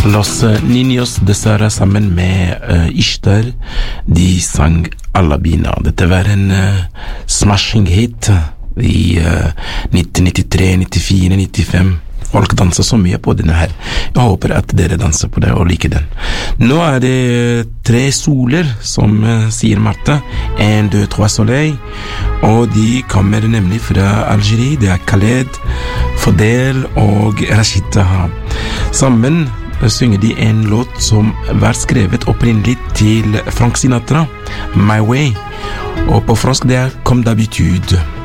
Los Niños de Sara sammen med Ishtar, de sang Alabina. Dette var en smashing hit i 1993, 94, 95. Folk danser så mye på denne her. Jeg håper at dere danser på det og liker den. Nå det 3 soler, som sier Martha. 1, 2, 3 soleil. Og de kommer nemlig fra Algerie. Det Khaled, Fadel og Rashid Taha. Sammen synger de en låt som var skrevet opprinnelig til Frank Sinatra, My Way. Og på fransk det Comme d'habitude.